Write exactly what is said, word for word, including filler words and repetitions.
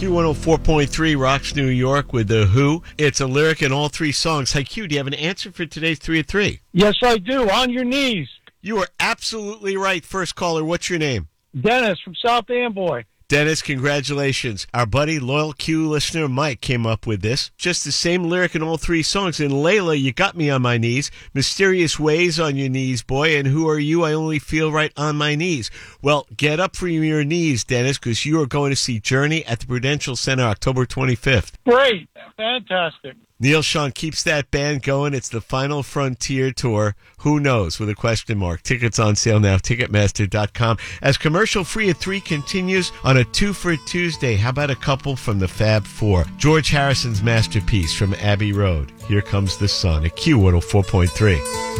Q one oh four point three rocks New York with The Who. It's a lyric in all three songs. Hey, Q, do you have an answer for today's three at three? Yes, I do. On your knees. You are absolutely right. First caller, what's your name? Dennis from South Amboy. Dennis, congratulations. Our buddy, loyal Q listener Mike, came up with this. Just the same lyric in all three songs. In Layla, you got me on my knees. Mysterious ways on your knees, boy. And who are you? I only feel right on my knees. Well, get up from your knees, Dennis, because you are going to see Journey at the Prudential Center October twenty-fifth. Great. Fantastic. Neil Sean keeps that band going. It's the Final Frontier Tour. Who knows? With a question mark. Tickets on sale now. Ticketmaster dot com. As commercial free at three continues on a two for Tuesday. How about a couple from the Fab Four? George Harrison's masterpiece from Abbey Road. Here Comes the Sun at Q one oh four point three.